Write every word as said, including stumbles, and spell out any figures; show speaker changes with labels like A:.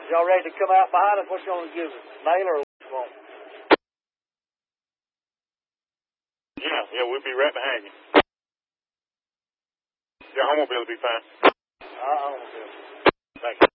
A: Y'all ready to come out behind us? What you want to give us? Mailer or what you want?
B: Yeah, yeah, we'll be right behind you. Your automobile will be fine.
A: Our automobile.
B: Thank you.